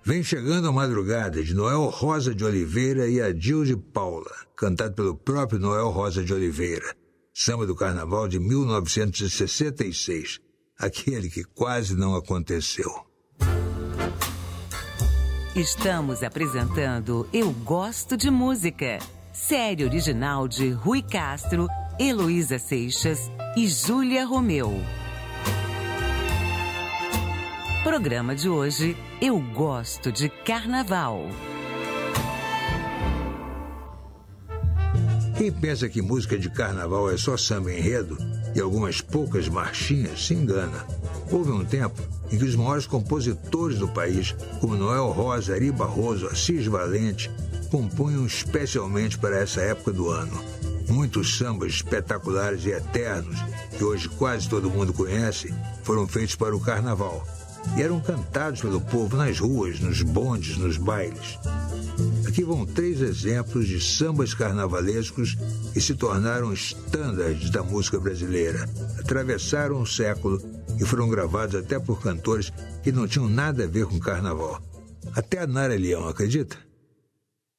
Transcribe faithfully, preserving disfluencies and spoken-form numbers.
Vem chegando a madrugada, de Noel Rosa de Oliveira e Adil de Paula, cantado pelo próprio Noel Rosa de Oliveira. Samba do Carnaval de mil novecentos e sessenta e seis, aquele que quase não aconteceu. Estamos apresentando Eu Gosto de Música, série original de Rui Castro, Heloísa Seixas e Júlia Romeu. Programa de hoje, Eu Gosto de Carnaval. Quem pensa que música de carnaval é só samba enredo e algumas poucas marchinhas se engana. Houve um tempo em que os maiores compositores do país, como Noel Rosa, Ari Barroso, Assis Valente, compunham especialmente para essa época do ano. Muitos sambas espetaculares e eternos, que hoje quase todo mundo conhece, foram feitos para o carnaval e eram cantados pelo povo nas ruas, nos bondes, nos bailes. Aqui vão três exemplos de sambas carnavalescos que se tornaram estándares da música brasileira, atravessaram o século e foram gravados até por cantores que não tinham nada a ver com carnaval. Até a Nara Leão, acredita?